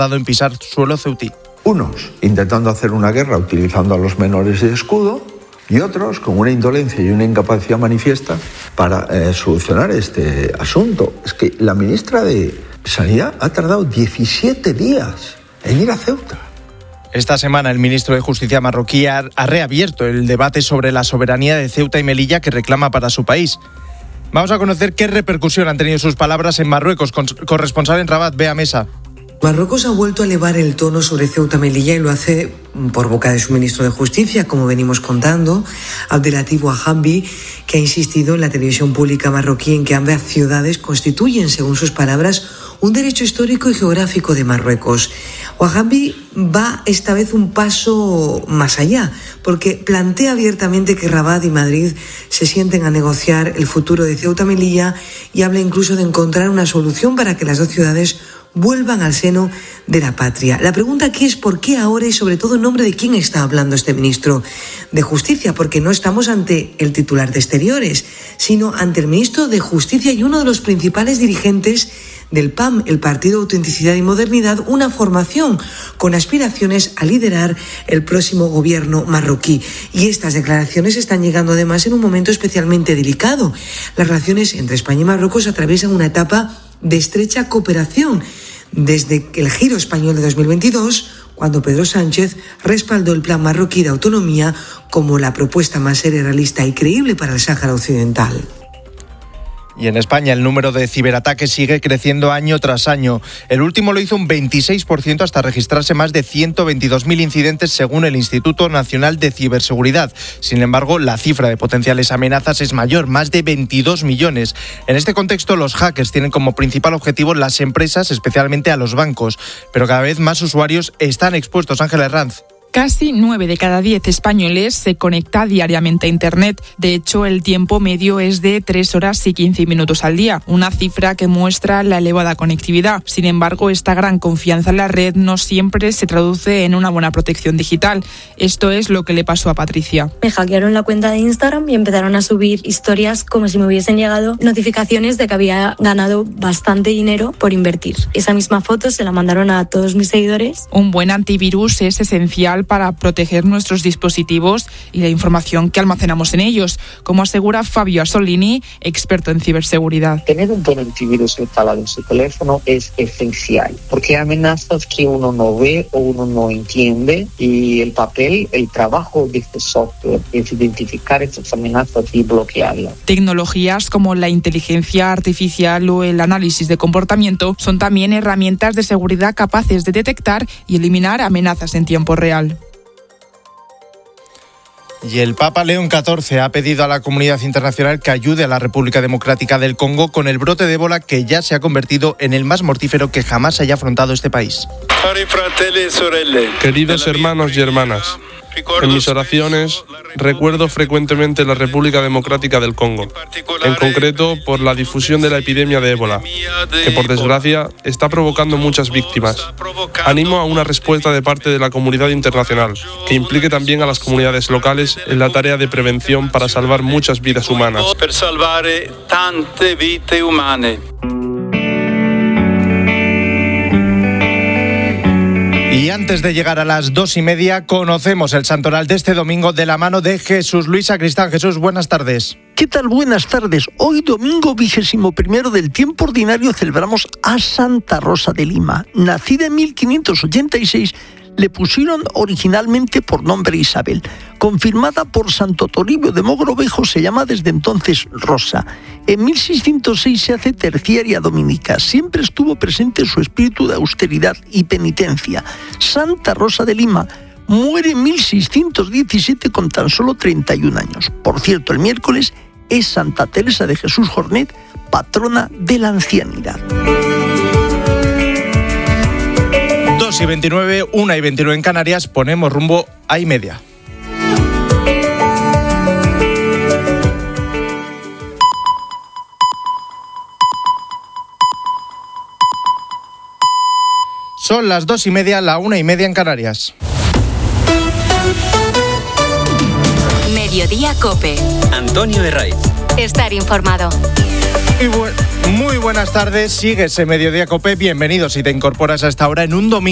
tardado en pisar suelo ceutí. Unos intentando hacer una guerra utilizando a los menores de escudo y otros con una indolencia y una incapacidad manifiesta para solucionar este asunto. Es que la ministra de Sanidad ha tardado 17 días en ir a Ceuta. Esta semana el ministro de Justicia marroquí ha reabierto el debate sobre la soberanía de Ceuta y Melilla que reclama para su país. Vamos a conocer qué repercusión han tenido sus palabras en Marruecos. Corresponsal en Rabat, Bea Mesa. Marruecos ha vuelto a elevar el tono sobre Ceuta y Melilla y lo hace por boca de su ministro de Justicia, como venimos contando, Abdelatif Ouahabi, que ha insistido en la televisión pública marroquí en que ambas ciudades constituyen, según sus palabras, un derecho histórico y geográfico de Marruecos. Ouahabi va esta vez un paso más allá, porque plantea abiertamente que Rabat y Madrid se sienten a negociar el futuro de Ceuta y Melilla y habla incluso de encontrar una solución para que las dos ciudades vuelvan al seno de la patria. La pregunta aquí es por qué ahora y sobre todo en nombre de quién está hablando este ministro de Justicia, porque no estamos ante el titular de Exteriores, sino ante el ministro de Justicia y uno de los principales dirigentes del PAM, el Partido Autenticidad y Modernidad, una formación con aspiraciones a liderar el próximo gobierno marroquí. Y estas declaraciones están llegando además en un momento especialmente delicado. Las relaciones entre España y Marruecos atraviesan una etapa de estrecha cooperación desde el giro español de 2022, cuando Pedro Sánchez respaldó el plan marroquí de autonomía como la propuesta más seria, realista y creíble para el Sáhara Occidental. Y en España el número de ciberataques sigue creciendo año tras año. El último lo hizo un 26% hasta registrarse más de 122.000 incidentes según el Instituto Nacional de Ciberseguridad. Sin embargo, la cifra de potenciales amenazas es mayor, más de 22 millones. En este contexto, los hackers tienen como principal objetivo las empresas, especialmente a los bancos. Pero cada vez más usuarios están expuestos. Ángela Herranz. Casi 9 de cada 10 españoles se conecta diariamente a Internet. De hecho, el tiempo medio es de 3 horas y 15 minutos al día, una cifra que muestra la elevada conectividad. Sin embargo, esta gran confianza en la red no siempre se traduce en una buena protección digital. Esto es lo que le pasó a Patricia. Me hackearon la cuenta de Instagram y empezaron a subir historias como si me hubiesen llegado notificaciones de que había ganado bastante dinero por invertir. Esa misma foto se la mandaron a todos mis seguidores. Un buen antivirus es esencial para proteger nuestros dispositivos y la información que almacenamos en ellos, como asegura Fabio Asolini, experto en ciberseguridad. Tener un buen antivirus instalado en su teléfono es esencial, porque hay amenazas que uno no ve o uno no entiende y el trabajo de este software es identificar esas amenazas y bloquearlas. Tecnologías como la inteligencia artificial o el análisis de comportamiento son también herramientas de seguridad capaces de detectar y eliminar amenazas en tiempo real. Y el Papa León XIV ha pedido a la comunidad internacional que ayude a la República Democrática del Congo con el brote de ébola que ya se ha convertido en el más mortífero que jamás haya afrontado este país. Queridos hermanos y hermanas, en mis oraciones recuerdo frecuentemente la República Democrática del Congo, en concreto por la difusión de la epidemia de ébola, que por desgracia está provocando muchas víctimas. Animo a una respuesta de parte de la comunidad internacional, que implique también a las comunidades locales en la tarea de prevención para salvar muchas vidas humanas. Y antes de llegar a las 2:30, conocemos el santoral de este domingo de la mano de Jesús Luis Sacristán. Jesús, buenas tardes. ¿Qué tal? Buenas tardes. Hoy, domingo 21 del tiempo ordinario, celebramos a Santa Rosa de Lima. Nacida en 1586, le pusieron originalmente por nombre Isabel. Confirmada por Santo Toribio de Mogrovejo, se llama desde entonces Rosa. En 1606 se hace terciaria dominica. Siempre estuvo presente su espíritu de austeridad y penitencia. Santa Rosa de Lima muere en 1617 con tan solo 31 años. Por cierto, el miércoles es Santa Teresa de Jesús Jornet, patrona de la ancianidad. 2:29, 1:29 en Canarias, ponemos rumbo a 1:30. Son las 2:30, la 1:30 en Canarias. Mediodía COPE. Antonio Herraiz. Estar informado. Muy buenas tardes, sigue ese Mediodía COPE. Bienvenido si te incorporas a esta hora en un domingo.